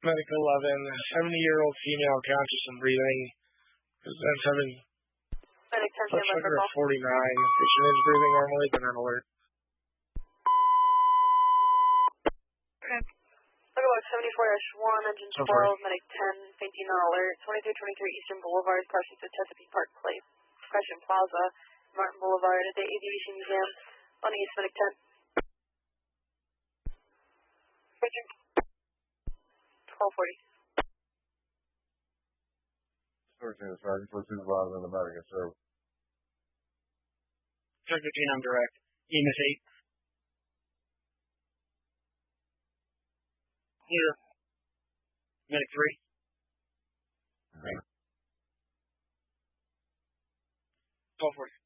Medic 11, 70-year-old female conscious and breathing. Presents having Medic 10, blood sugar of 49. Patient is breathing normally, but on alert. Okay. Look about 74-1, engine 12, Medic 10, fainting on alert. 2323 Eastern Boulevard, crossing to Chesapeake Park Place, Fashion Plaza, Martin Boulevard, at the Aviation Museum, on East Medic 10. Switching. 1240. Sergeant, for supervisor and the medic in service. Sergeant 15, I'm direct. EMS 8. Clear. Medic 3. 1240.